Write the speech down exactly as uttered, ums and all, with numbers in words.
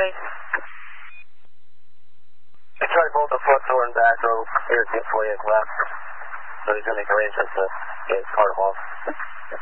wait. I tried both the front door and back door. Here's the employee left. So he's going to make arrangements to get his car off.